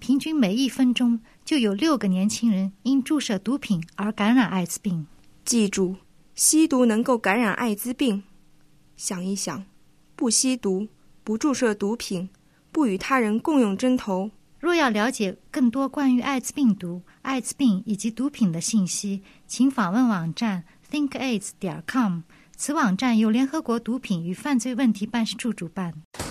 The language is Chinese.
平均每1分钟就有6个年轻人因注射毒品而感染艾滋病。 记住，吸毒能够感染艾滋病。想一想，不吸毒，不注射毒品，不与他人共用针头。 若要了解更多关于艾滋病毒、艾滋病以及毒品的信息，请访问网站 thinkaids.com。此网站由联合国毒品与犯罪问题办事处主办。